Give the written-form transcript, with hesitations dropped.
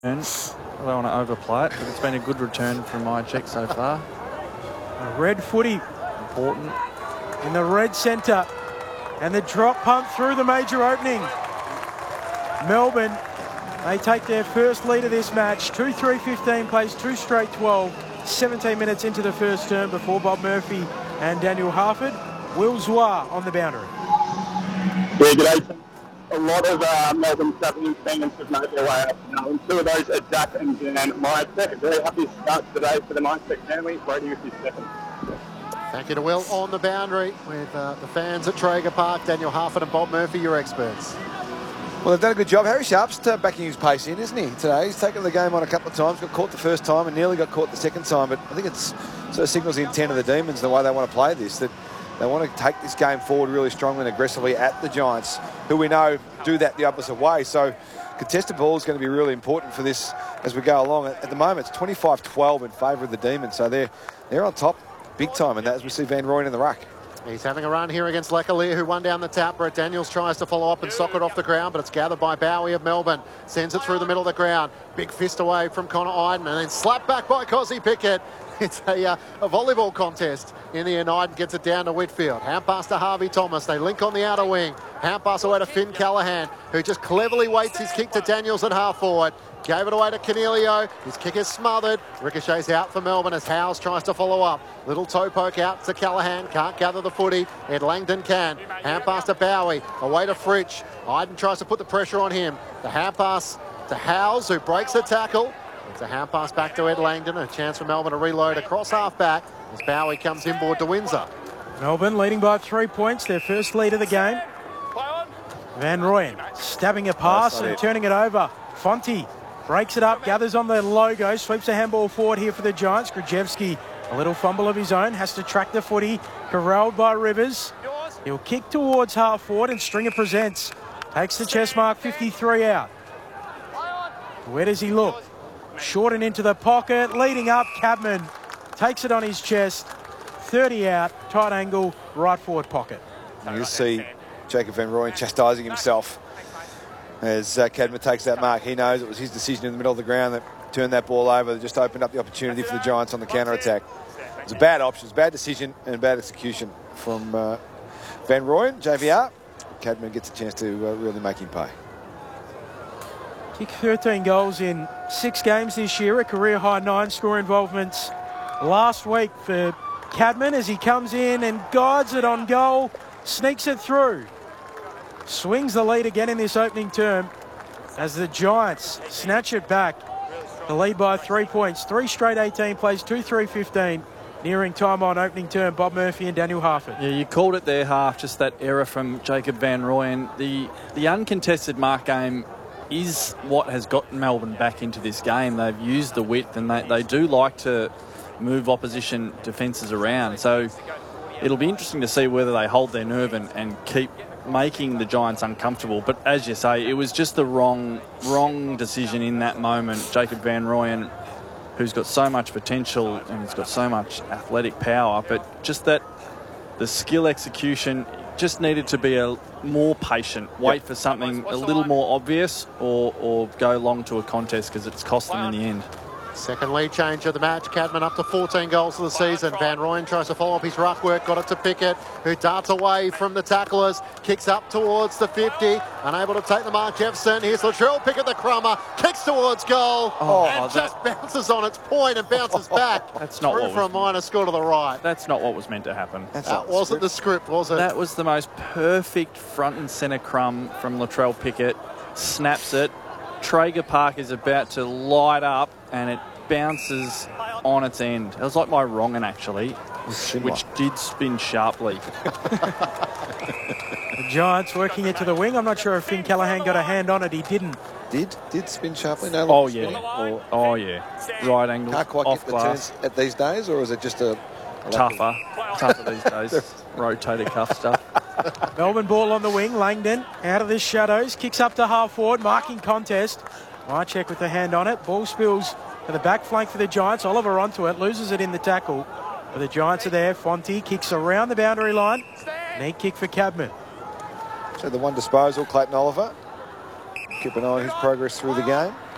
I don't want to overplay it, but it's been a good return from my check so far. A red footy. Important. In the red centre. And the drop pump through the major opening. Melbourne, they take their first lead of this match. 2-3-15 plays 2 straight 12. 17 minutes into the first term before Bob Murphy and Daniel Harford. Will Zwa on the boundary. Yeah, g'day. A lot of Melbourne Japanese fans have made their way up now, and two of those are Jack and Jan Myertek. Very happy start today for the Myertek family. Brady with his second. Thank you to Will on the boundary with the fans at Traeger Park. Daniel Harford and Bob Murphy, your experts. Well, they've done a good job. Harry Sharp's backing his pace in, isn't he, today? He's taken the game on a couple of times, got caught the first time and nearly got caught the second time. But I think it sort of signals the intent of the Demons, the way they want to play this, that they want to take this game forward really strongly and aggressively at the Giants, who we know do that the opposite way. So contested ball is going to be really important for this as we go along. At the moment, it's 25-12 in favour of the Demons. So they're on top big time in that as we see Van Rooyen in the ruck. He's having a run here against Lecalier, who won down the tap. Brett Daniels tries to follow up and sock it off the ground, but it's gathered by Bowie of Melbourne. Sends it through the middle of the ground. Big fist away from Connor Iden, and then slapped back by Cozzy Pickett. It's a volleyball contest in the end. Iden gets it down to Whitfield. Hand pass to Harvey Thomas. They link on the outer wing. Hand pass away to Finn Callaghan, who just cleverly waits his kick to Daniels at half forward. Gave it away to Cornelio. His kick is smothered. Ricochets out for Melbourne as Howes tries to follow up. Little toe poke out to Callaghan. Can't gather the footy. Ed Langdon can. Hand pass to Bowie. Away to Fritsch. Iden tries to put the pressure on him. The hand pass to Howes, who breaks the tackle. It's a hand pass back to Ed Langdon. A chance for Melbourne to reload across half back as Bowie comes inboard to Windsor. Melbourne leading by 3 points. Their first lead of the game. Van Rooyen stabbing a pass and turning it over. Fonte breaks it up, gathers on the logo, sweeps a handball forward here for the Giants. Grajewski, a little fumble of his own, has to track the footy, corralled by Rivers. He'll kick towards half forward and Stringer presents. Takes the chest mark, 53 out. Where does he look? Short and into the pocket, leading up, Cadman takes it on his chest. 30 out, tight angle, right forward pocket. You see Jacob Van Rooyen chastising himself as Cadman takes that mark. He knows it was his decision in the middle of the ground that turned that ball over, that just opened up the opportunity for the Giants on the counter-attack. It was a bad option, it was a bad decision and bad execution from Van Rooyen, JVR. Cadman gets a chance to really make him pay. Kicked 13 goals in 6 games this year, a career-high 9 score involvements last week for Cadman as he comes in and guides it on goal, sneaks it through. Swings the lead again in this opening term as the Giants snatch it back. The lead by 3 points. 3 straight 18 plays, 2-3-15. Nearing time on opening term, Bob Murphy and Daniel Harford. Yeah, you called it there, Half, just that error from Jacob Van Rooyen. The uncontested mark game is what has gotten Melbourne back into this game. They've used the width and they do like to move opposition defences around. So it'll be interesting to see whether they hold their nerve and keep making the Giants uncomfortable. But as you say, it was just the wrong decision in that moment. Jacob Van Rooyen, who's got so much potential and he's got so much athletic power, but just that the skill execution just needed to be a more patient, wait for something a little more obvious or go long to a contest because it's cost them in the end. Second lead change of the match. Cadman up to 14 goals for the season. Van Rooyen tries to follow up his ruck work. Got it to Pickett, who darts away from the tacklers. Kicks up towards the 50. Unable to take the mark, Jefferson. Here's Latrell Pickett, the crummer. Kicks towards goal. And just bounces on its point and bounces back. That's not through for a minor score to the right. That's not what was meant to happen. That wasn't the script, was it? That was the most perfect front and centre crumb from Latrell Pickett. Snaps it. Traeger Park is about to light up and it bounces on its end. It was like my wrong'un actually, which did spin sharply. The Giants working it to the wing. I'm not sure if Finn Callaghan got a hand on it. He didn't. Did spin sharply? No. Oh yeah. Right angle. Can't quite off get glass. the turns at these days, or is it just a tougher these days? Rotator cuff stuff. Melbourne ball on the wing. Langdon out of the shadows. Kicks up to half forward. Marking contest. Myertek with the hand on it. Ball spills to the back flank for the Giants. Oliver onto it. Loses it in the tackle. But the Giants are there. Fonte kicks around the boundary line. Neat kick for Cadman. So the one disposal, Clayton Oliver. Keep an eye on his progress through the game.